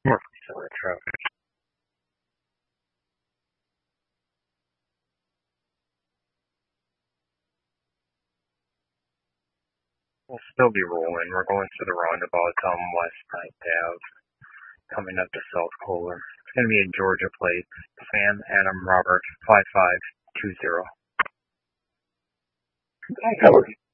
More similar traffic. We'll still be rolling. We're going to the roundabout on West Ninth Ave, coming up to South Kohler. It's going to be a Georgia plate. Sam Adam Robert 5520. Howard.